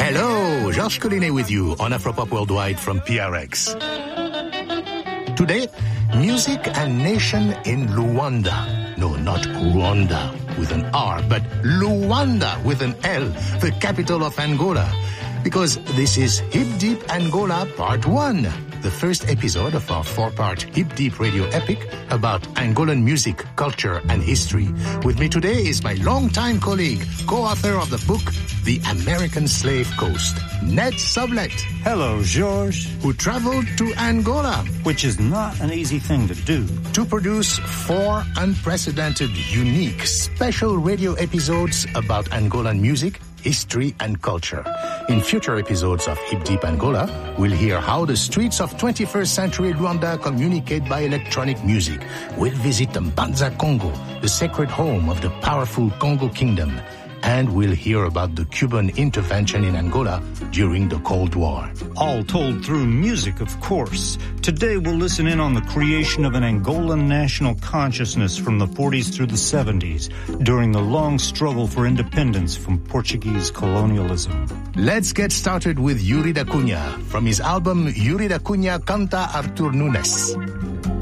Hello, Georges Collinet with you on Afropop Worldwide from PRX. Today, music and nation in Luanda. No, not Rwanda with an R, but Luanda with an L, the capital of Angola. Because this is Hip Deep Angola Part 1, the first episode of our 4-part Hip Deep radio epic about Angolan music, culture, and history. With me today is my longtime colleague, co-author of the book, The American Slave Coast, Ned Sublette. Hello, Georges. Who traveled to Angola. Which is not an easy thing to do. To produce 4 unprecedented, unique, special radio episodes about Angolan music, history, and culture. In future episodes of Hip Deep Angola, we'll hear how the streets of 21st century Luanda communicate by electronic music. We'll visit Mbanza Congo, the sacred home of the powerful Congo Kingdom. And we'll hear about the Cuban intervention in Angola during the Cold War. All told through music, of course. Today we'll listen in on the creation of an Angolan national consciousness from the 40s through the 70s, during the long struggle for independence from Portuguese colonialism. Let's get started with Yuri da Cunha, from his album Yuri da Cunha Canta Artur Nunes.